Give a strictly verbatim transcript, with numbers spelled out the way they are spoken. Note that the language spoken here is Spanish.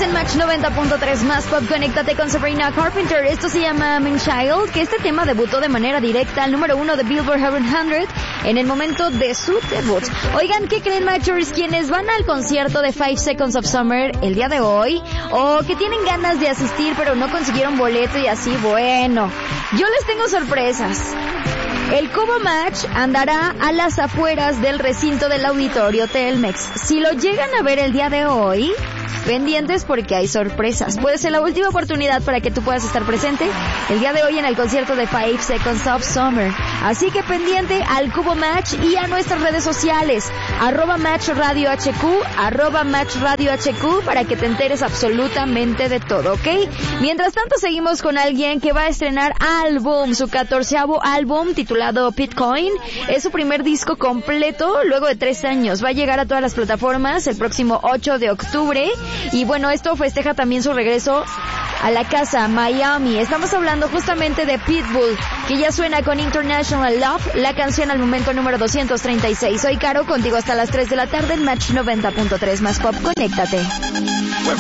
Estás en Match noventa punto tres más Pop. Conéctate con Sabrina Carpenter. Esto se llama Man Child, que este tema debutó de manera directa al número uno de Billboard cien en el momento de su debut. Oigan, ¿qué creen, Matchers? Quienes van al concierto de Five Seconds of Summer el día de hoy, o que tienen ganas de asistir pero no consiguieron boleto y así, bueno, yo les tengo sorpresas. El Cubo Match andará a las afueras del recinto del auditorio Telmex. Si lo llegan a ver el día de hoy, pendientes porque hay sorpresas. Puede ser la última oportunidad para que tú puedas estar presente el día de hoy en el concierto de Five Seconds of Summer. Así que pendiente al Cubo Match y a nuestras redes sociales, arroba Match Radio H Q, arroba Match Radio H Q, para que te enteres absolutamente de todo, ¿ok? Mientras tanto, seguimos con alguien que va a estrenar álbum, su catorceavo álbum titulado Bitcoin. Es su primer disco completo luego de tres años. Va a llegar a todas las plataformas el próximo ocho de octubre. Y bueno, esto festeja también su regreso a la casa, Miami. Estamos hablando justamente de Pitbull, que ya suena con International Love, la canción al momento número doscientos treinta y seis. Soy Caro, contigo hasta las tres de la tarde en Match noventa punto tres más Pop. Conéctate. We're